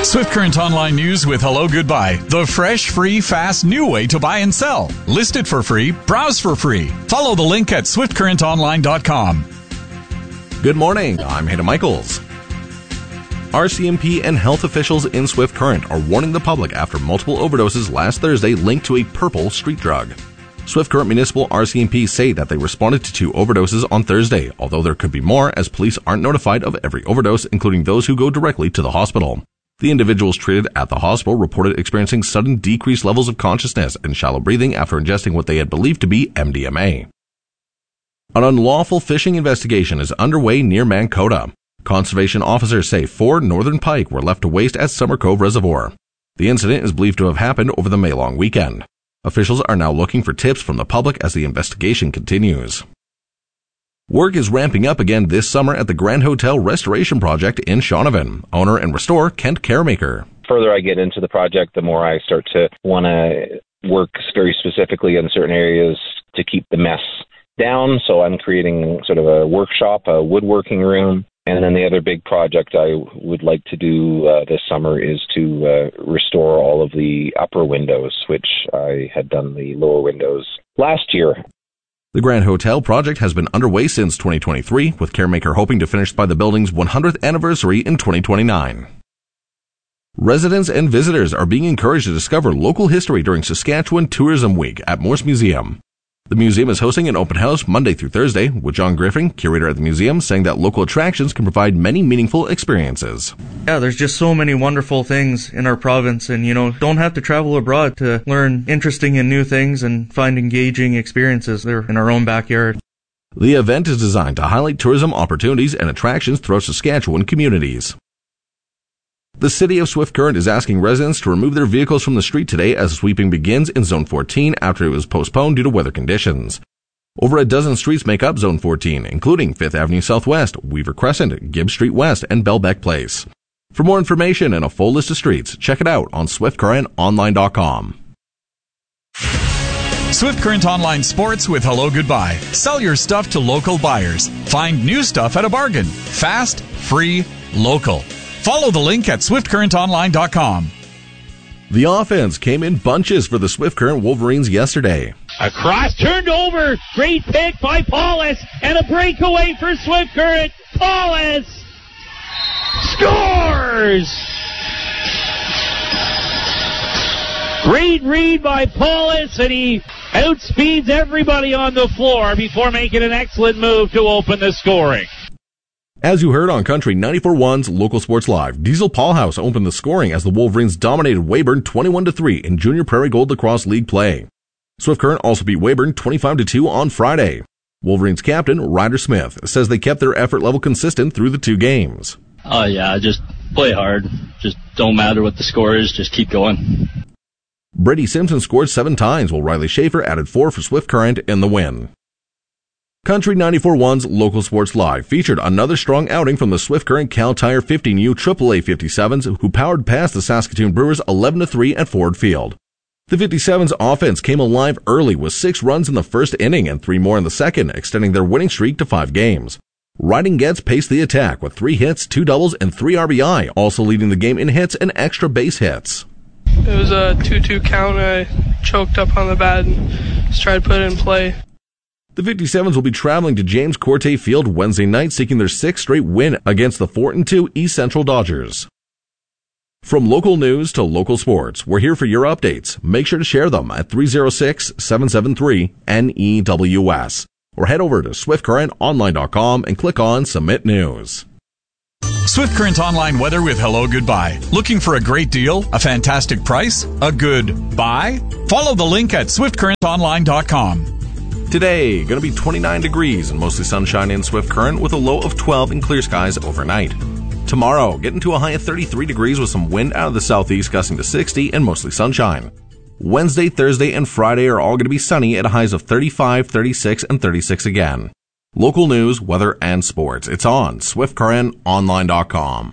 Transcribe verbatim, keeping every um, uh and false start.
Swift Current Online News with Hello Goodbye. The fresh, free, fast, new way to buy and sell. List it for free. Browse for free. Follow the link at swift current online dot com. Good morning. I'm Hayden Michaels. R C M P and health officials in Swift Current are warning the public after multiple overdoses last Thursday linked to a purple street drug. Swift Current Municipal R C M P say that they responded to two overdoses on Thursday, although there could be more as police aren't notified of every overdose, including those who go directly to the hospital. The individuals treated at the hospital reported experiencing sudden decreased levels of consciousness and shallow breathing after ingesting what they had believed to be M D M A. An unlawful fishing investigation is underway near Mankota. Conservation officers say four northern pike were left to waste at Summer Cove Reservoir. The incident is believed to have happened over the May long weekend. Officials are now looking for tips from the public as the investigation continues. Work is ramping up again this summer at the Grand Hotel Restoration Project in Shaunavon. Owner and restorer Kent Caremaker. The further I get into the project, the more I start to want to work very specifically in certain areas to keep the mess down. So I'm creating sort of a workshop, a woodworking room. And then the other big project I would like to do uh, this summer is to uh, restore all of the upper windows, which I had done the lower windows last year. The Grand Hotel project has been underway since twenty twenty-three, with Caremaker hoping to finish by the building's one hundredth anniversary in twenty twenty-nine. Residents and visitors are being encouraged to discover local history during Saskatchewan Tourism Week at Morse Museum. The museum is hosting an open house Monday through Thursday, with John Griffin, curator at the museum, saying that local attractions can provide many meaningful experiences. Yeah, there's just so many wonderful things in our province, and, you know, don't have to travel abroad to learn interesting and new things and find engaging experiences. They're in our own backyard. The event is designed to highlight tourism opportunities and attractions throughout Saskatchewan communities. The city of Swift Current is asking residents to remove their vehicles from the street today as sweeping begins in Zone fourteen after it was postponed due to weather conditions. Over a dozen streets make up Zone fourteen, including Fifth Avenue Southwest, Weaver Crescent, Gibbs Street West, and Belbeck Place. For more information and a full list of streets, check it out on swift current online dot com. Swift Current Online Sports with Hello Goodbye. Sell your stuff to local buyers. Find new stuff at a bargain. Fast, free, local. Follow the link at swift current online dot com. The offense came in bunches for the Swift Current Wolverines yesterday. A cross turned over. Great pick by Paulus. And a breakaway for Swift Current. Paulus scores! Great read by Paulus, and he outspeeds everybody on the floor before making an excellent move to open the scoring. As you heard on Country ninety-four point one's Local Sports Live, Diesel Paulhouse opened the scoring as the Wolverines dominated Weyburn twenty-one to three in Junior Prairie Gold Lacrosse League play. Swift Current also beat Weyburn twenty-five to two on Friday. Wolverines captain Ryder Smith says they kept their effort level consistent through the two games. Oh uh, yeah, just play hard. Just don't matter what the score is, just keep going. Brady Simpson scored seven times while Riley Schaefer added four for Swift Current in the win. Country ninety-four point one's Local Sports Live featured another strong outing from the Swift Current Cal Tire fifteen U triple A fifty-sevens, who powered past the Saskatoon Brewers eleven to three at Ford Field. The fifty-sevens offense came alive early with six runs in the first inning and three more in the second, extending their winning streak to five games. Riding Getz paced the attack with three hits, two doubles, and three R B I, also leading the game in hits and extra base hits. It was a two two count. I choked up on the bat and just tried to put it in play. The fifty-sevens will be traveling to James Corte Field Wednesday night, seeking their sixth straight win against the four and two East Central Dodgers. From local news to local sports, we're here for your updates. Make sure to share them at three oh six, seven seven three, N E W S or head over to swift current online dot com and click on Submit News. Swift Current Online weather with Hello Goodbye. Looking for a great deal, a fantastic price, a good buy? Follow the link at swift current online dot com. Today, going to be twenty-nine degrees and mostly sunshine in Swift Current with a low of twelve and clear skies overnight. Tomorrow, getting to a high of thirty-three degrees with some wind out of the southeast gusting to sixty and mostly sunshine. Wednesday, Thursday, and Friday are all going to be sunny at highs of thirty-five, thirty-six, and thirty-six again. Local news, weather, and sports. It's on swift current online dot com.